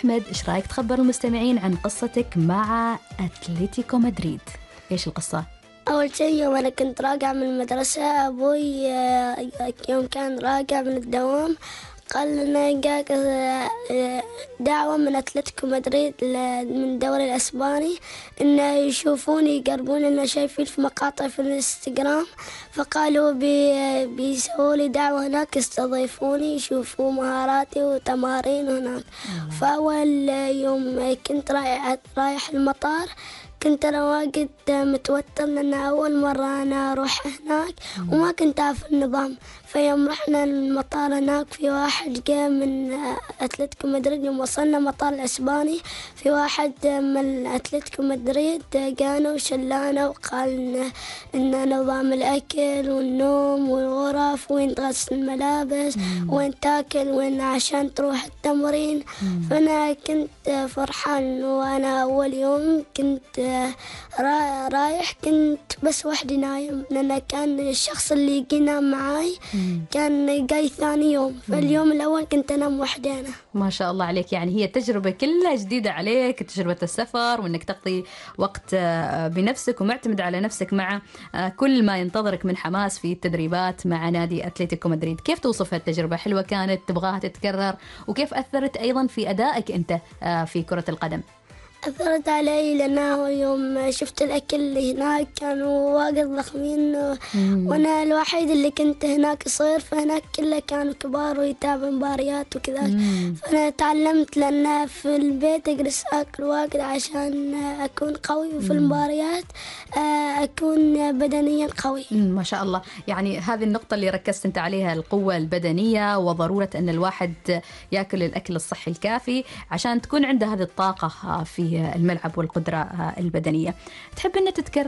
أحمد، إيش رأيك تخبر المستمعين عن قصتك مع أتلتيكو مدريد؟ إيش القصة؟ أول شيء يوم أنا كنت راجع من المدرسة، أبوي يوم كان راجع من الدوام قال لنا جاك دعوة من أتلتيكو مدريد من الدوري الأسباني إن يشوفوني يقربون لنا شايفين في مقاطع في الانستغرام، فقالوا بيسووا لي دعوة هناك يستضيفوني يشوفوا مهاراتي وتمارين هناك. فأول يوم كنت رايح المطار كنت أنا واجد متوتر لأن أول مرة أنا أروح هناك وما كنت أعرف النظام. فيوم رحنا المطار هناك في واحد جاء من أتلتيكو مدريد، يوم وصلنا مطار الإسباني في واحد من أتلتيكو مدريد جانا وشلانا وقال إن نظام الأكل والنوم والغرف وين تغسل الملابس وين تاكل وين عشان تروح التمرين. فأنا كنت فرحان، وأنا أول يوم كنت رايح كنت بس وحدي نايم، لأن كان الشخص اللي يجينا معاي كان جاي ثاني يوم. فاليوم الأول كنت أنام وحدي أنا. ما شاء الله عليك، يعني هي تجربة كلها جديدة عليك، تجربة السفر وإنك تقضي وقت بنفسك ومعتمد على نفسك مع كل ما ينتظرك من حماس في التدريبات مع نادي أتلتيكو مدريد. كيف توصف التجربة؟ حلوة كانت؟ تبغاها تتكرر؟ وكيف أثرت أيضا في أدائك أنت في كرة القدم؟ أثرت علي لأنه يوم شفت الأكل اللي هناك كانوا واجد ضخمين، وأنا الوحيد اللي كنت هناك صغير، فهناك كله كانوا كبار ويتابعوا مباريات وكذا. فأنا تعلمت لأن في البيت أجلس أكل واجد عشان أكون قوي، وفي المباريات أكون بدنيا قوي. ما شاء الله، يعني هذه النقطة اللي ركزت أنت عليها، القوة البدنية وضرورة أن الواحد يأكل الأكل الصحي الكافي عشان تكون عنده هذه الطاقة في الملعب والقدرة البدنية. تحب أن تتكرر